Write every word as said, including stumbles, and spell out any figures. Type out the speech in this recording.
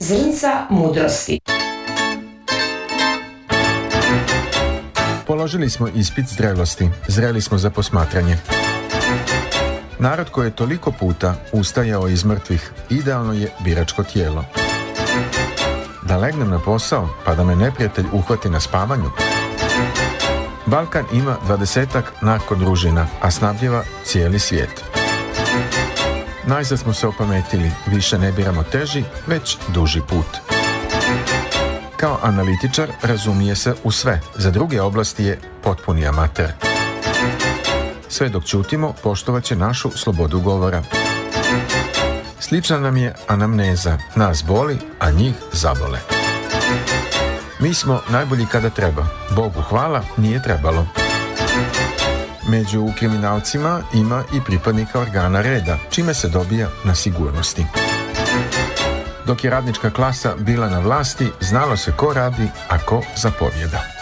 zrnca mudrosti. Položili smo ispit zrelosti, zreli smo za posmatranje. Narod koji je toliko puta ustajao iz mrtvih, idealno je biračko tijelo. Da legnem na posao, pa da me neprijatelj uhvati na spavanju. Balkan ima dvadesetak narkodružina, a snabdjeva cijeli svijet. Najzad smo se opametili, više ne biramo teži, već duži put. Kao analitičar razumije se u sve, za druge oblasti je potpuni amater. Sve dok ćutimo, poštovat će našu slobodu govora. Slična nam je anamneza, nas boli, a njih zabole. Mi smo najbolji kada treba, Bogu hvala, nije trebalo. Među kriminalcima ima i pripadnika organa reda, čime se dobija na sigurnosti. Dok je radnička klasa bila na vlasti, znalo se ko radi, a ko zapovjeda.